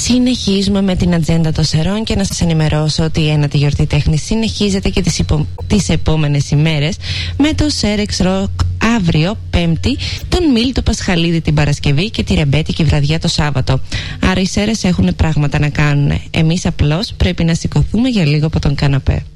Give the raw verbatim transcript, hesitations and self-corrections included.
Συνεχίζουμε με την ατζέντα των σερών και να σας ενημερώσω ότι η ένατη γιορτή τέχνης συνεχίζεται και τις, υπο... τις επόμενες ημέρες με το Σέρεξ Ροκ αύριο Πέμπτη, τον Μίλτο Πασχαλίδη την Παρασκευή και τη ρεμπέτικη βραδιά το Σάββατο. Άρα οι σέρες έχουν πράγματα να κάνουν. Εμείς απλώς πρέπει να σηκωθούμε για λίγο από τον καναπέ.